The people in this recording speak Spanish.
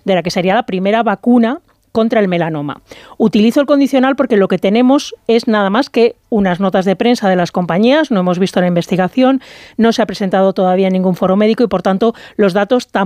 de la que sería la primera vacuna contra el melanoma. Utilizo el condicional porque lo que tenemos es nada más que unas notas de prensa de las compañías, no hemos visto la investigación, no se ha presentado todavía en ningún foro médico y, por tanto, los datos tampoco